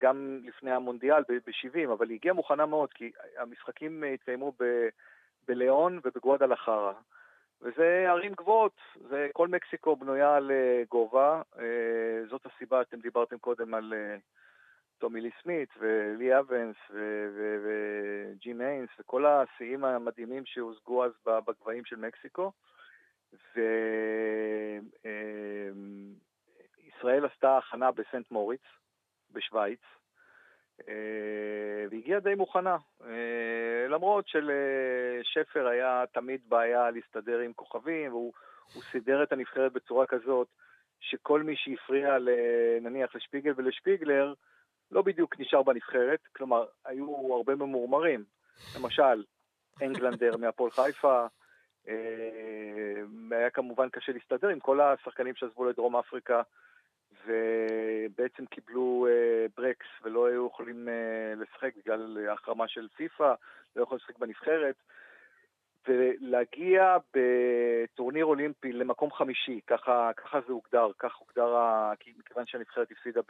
גם לפני המונדיאל ב-70, אבל היא הגיעה מוכנה מאוד, כי המשחקים התקיימו בליאון ובגואדלחרה. וזה ערים גבוהות, כל מקסיקו בנויה על גובה, זאת הסיבה, אתם דיברתם קודם על טומי לי סמית ולי אבנס וג'ים היינס וכל השיאים המדהימים שהושגו אז בגבהים של מקסיקו, וישראל עשתה הכנה בסנט מוריץ בשוויץ, והגיעה די מוכנה, למרות שלשפר היה תמיד בעיה להסתדר עם כוכבים, והוא סידר את הנבחרת בצורה כזאת, שכל מי שהפריע נניח לשפיגל ולשפיגלר, לא בדיוק נשאר בנבחרת, כלומר, היו הרבה ממורמרים, למשל, אנגלנדר מהפועל חיפה, היה כמובן קשה להסתדר עם כל השחקנים שעזבו לדרום אפריקה, ובעצם קיבלו ברקס ולא היו יכולים לשחק בגלל ההחרמה של פיפה, לא יכולים לשחק בנבחרת, ולהגיע בטורניר אולימפי למקום חמישי, ככה זה הוגדר, כך הוגדר, מכיוון שהנבחרת הפסידה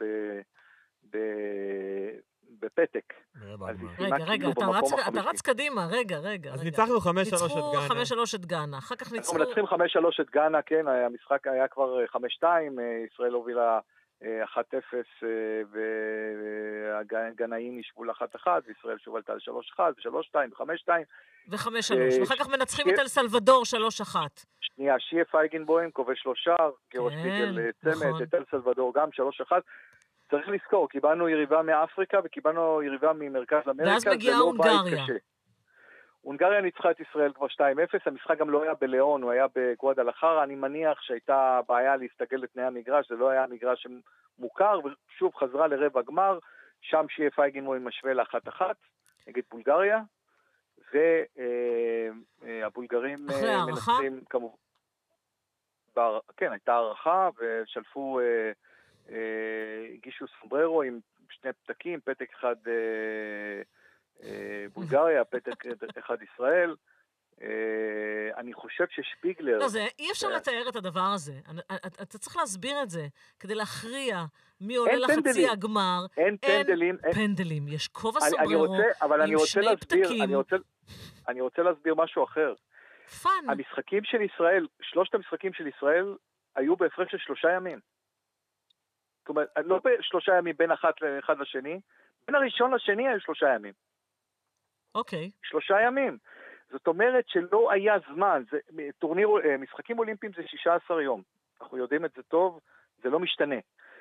בפתק. רגע, אתה רץ קדימה, רגע. אז ניצחנו 5-3 את גאנה. ניצחו 5-3 את גאנה, אחר כך ניצחו... אנחנו מנצחים 5-3 את גאנה, כן, המשחק היה כבר 5-2, ישראל הובילה 1-0, והגנאים ישבו ל-1-1, וישראל שוב עלתה ל-3-1, ו-3-2, ו-5-2. ו-5-3, ואחר כך מנצחים את אל סלבדור 3-1. שנייה, שיה פייגנבוים כובש 3 שער, גירוש פיגל צמד, את אל סלבדור גם 3-1. צריך לזכור, קיבלנו יריבה מאפריקה וקיבלנו יריבה ממרכז אמריקה. ואז מגיעה הונגריה. הונגריה ניצחה את ישראל כבר 2-0, המשחק גם לא היה בליאון, הוא היה בגואדלחרה, אני מניח שהייתה בעיה להסתגל לתנאי המגרש, זה לא היה מגרש מוכר, ושוב חזרה לרבע גמר, שם שיה פייגנבוים משווה ל1-1 נגד בולגריה, והבולגרים מנצחים כמובן, כן, הייתה הערכה ושלפו... הגישו סומבררו עם שני פתקים, פתק אחד בולגריה, פתק אחד ישראל. אני חושב ששפיגלר... לא, אי אפשר לתאר את הדבר הזה. אתה צריך להסביר את זה, כדי להכריע מי עולה לחצי הגמר. אין פנדלים. פנדלים, יש כובע סומבררו עם שני פתקים. אני רוצה להסביר משהו אחר. פן. המשחקים של ישראל, 3 המשחקים של ישראל, היו בהפרש של 3 ימים. זאת אומרת, לא ב3 ימים בין אחד לשני, בין הראשון לשני היו 3 ימים. אוקיי. 3 ימים. זאת אומרת שלא היה זמן, משחקים אולימפיים זה 16 יום. אנחנו יודעים את זה טוב, זה לא משתנה.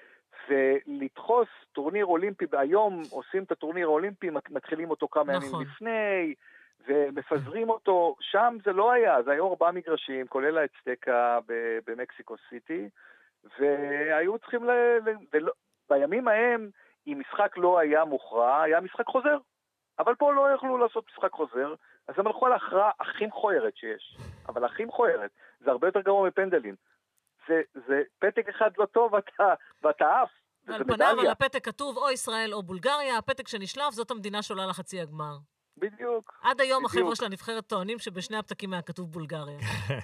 ולדחוס טורניר אולימפי, היום עושים את הטורניר האולימפי, מתחילים אותו כמה ימים לפני, ומפזרים אותו, שם זה לא היה, זה היו 4 מגרשים, כולל האצטקה במקסיקו סיטי, והיו צריכים בימים ההם, אם משחק לא היה מוכרע, היה משחק חוזר. אבל פה לא יכלו לעשות משחק חוזר, אז הם הלכו על ההכרעה הכי מכוערת שיש. אבל הכי מכוערת, זה הרבה יותר גרוע מפנדלים. זה פתק אחד לא טוב, ואתה עף. על פניו על הפתק כתוב או ישראל או בולגריה, הפתק שנשלף, זאת המדינה שעולה לחצי הגמר. בדיוק. עד היום החבר'ה של הנבחרת טוענים שבשני הפתקים היה כתוב בולגריה.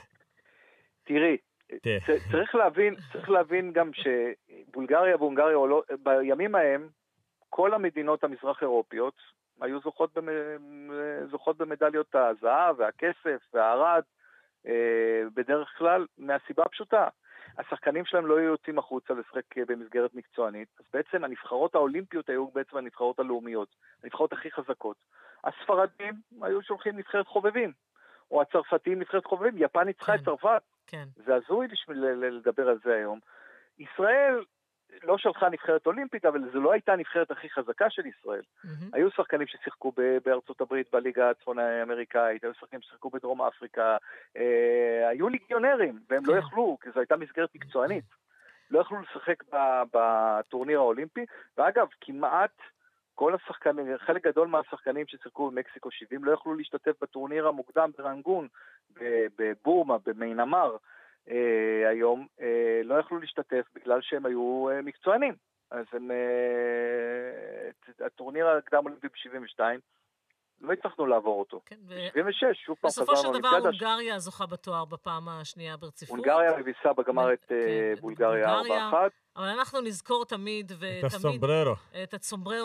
תראי, צריך להבין גם שבולגריה והונגריה, בימים ההם, כל המדינות המזרח אירופיות היו זוכות במדליות הזהב והכסף והערד, בדרך כלל מהסיבה הפשוטה. השחקנים שלהם לא היו יוצאים החוצה לשחק במסגרת מקצוענית, אז בעצם הנבחרות האולימפיות היו בעצם הנבחרות הלאומיות, הנבחרות הכי חזקות. הספרדים היו שולחים נבחרת חובבים, או הצרפתים נבחרת חובבים, יפן ניצחה את צרפת. כן. זה הזוי לדבר על זה היום. ישראל לא שלחה נבחרת אולימפית, אבל זו לא הייתה הנבחרת הכי חזקה של ישראל. היו שחקנים ששיחקו בארצות הברית, בליגה הצפון האמריקאית, היו שחקנים ששיחקו בדרום אפריקה, היו ליגיונרים, והם לא יכלו, כי זו הייתה מסגרת מקצוענית. לא יכלו לשחק בטורניר האולימפי, ואגב, כמעט כל השחקנים, חלק גדול מהשחקנים ששיחקו במקסיקו 70, לא יכלו להשתתף בטורניר המוקדם ברנגון, בבורמה, במיינמר, היום לא יכלו להשתתף בגלל שהם היו מקצוענים. אז הטורניר הקדם אולימפי ב-72 לא הצלחנו לעבור אותו. ב-76 שוב פעם חזרנו. בסופו של דבר הונגריה זוכה בתואר בפעם השנייה ברציפות. הונגריה מביסה בגמר את בולגריה 4-1. אבל אנחנו נזכור תמיד את הסומבררו. את הסומבררו